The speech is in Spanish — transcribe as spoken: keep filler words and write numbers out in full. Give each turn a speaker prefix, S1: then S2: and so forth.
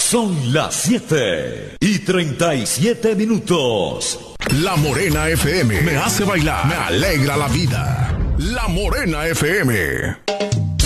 S1: Son las siete y treinta y siete minutos.
S2: La Morena F M me hace bailar, me alegra la vida. La Morena F M.